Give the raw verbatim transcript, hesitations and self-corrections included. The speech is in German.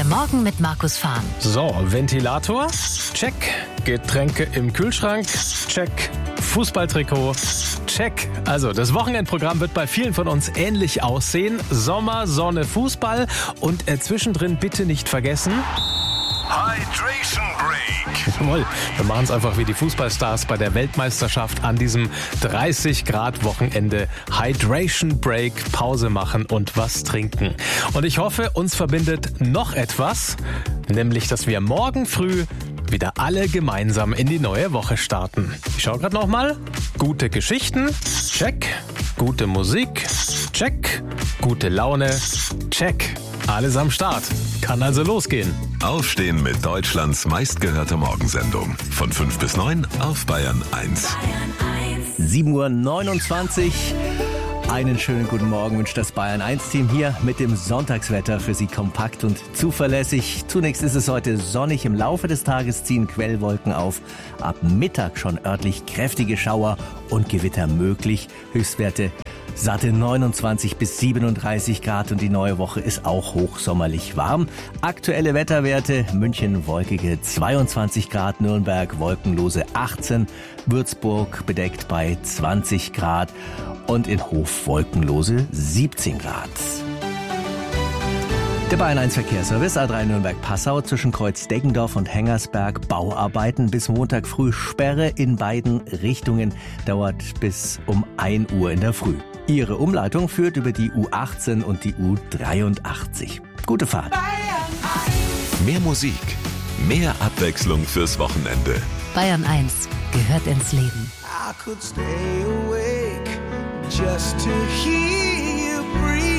Morgen mit Markus Fahn. So, Ventilator, check. Getränke im Kühlschrank, check. Fußballtrikot, check. Also, das Wochenendprogramm wird bei vielen von uns ähnlich aussehen. Sommer, Sonne, Fußball und äh, zwischendrin bitte nicht vergessen... Hydration Break. Jawohl, wir machen es einfach wie die Fußballstars bei der Weltmeisterschaft an diesem dreißig Grad Wochenende. Hydration Break, Pause machen und was trinken. Und ich hoffe, uns verbindet noch etwas, nämlich, dass wir morgen früh wieder alle gemeinsam in die neue Woche starten. Ich schaue gerade nochmal. Gute Geschichten, check. Gute Musik, check. Gute Laune, check. Alles am Start. Kann also losgehen. Aufstehen mit Deutschlands meistgehörter Morgensendung. Von fünf bis neun auf Bayern eins. sieben Uhr neunundzwanzig. Einen schönen guten Morgen wünscht das Bayern eins Team hier mit dem Sonntagswetter für Sie kompakt und zuverlässig. Zunächst ist es heute sonnig. Im Laufe des Tages ziehen Quellwolken auf. Ab Mittag schon örtlich kräftige Schauer und Gewitter möglich. Höchstwerte satte neunundzwanzig bis siebenunddreißig Grad und die neue Woche ist auch hochsommerlich warm. Aktuelle Wetterwerte: München wolkige zweiundzwanzig Grad, Nürnberg wolkenlose achtzehn, Würzburg bedeckt bei zwanzig Grad und in Hof wolkenlose siebzehn Grad. Der Bayern eins Verkehrsservice A drei Nürnberg-Passau zwischen Kreuz Deggendorf und Hengersberg. Bauarbeiten bis Montag früh, Sperre in beiden Richtungen, dauert bis um ein Uhr in der Früh. Ihre Umleitung führt über die U achtzehn und die U dreiundachtzig. Gute Fahrt. Mehr Musik, mehr Abwechslung fürs Wochenende. Bayern eins gehört ins Leben. I could stay awake just to hear you breathe.